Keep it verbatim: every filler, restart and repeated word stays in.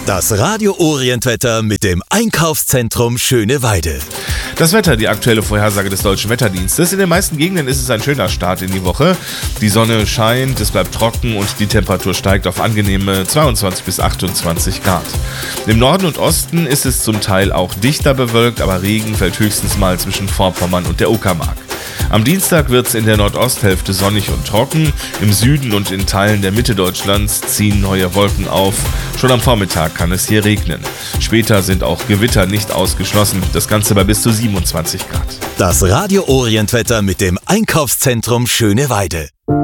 Das Radio Orient-Wetter mit dem Einkaufszentrum Schöneweide. Das Wetter, die aktuelle Vorhersage des Deutschen Wetterdienstes. In den meisten Gegenden ist es ein schöner Start in die Woche. Die Sonne scheint, es bleibt trocken und die Temperatur steigt auf angenehme zweiundzwanzig bis achtundzwanzig Grad. Im Norden und Osten ist es zum Teil auch dichter bewölkt, aber Regen fällt höchstens mal zwischen Vorpommern und der Uckermark. Am Dienstag wird es in der Nordosthälfte sonnig und trocken. Im Süden und in Teilen der Mitte Deutschlands ziehen neue Wolken auf. Schon am Vormittag kann es hier regnen. Später sind auch Gewitter nicht ausgeschlossen. Das Ganze bei bis zu siebenundzwanzig Grad. Das Radio Orient-Wetter mit dem Einkaufszentrum Schöneweide.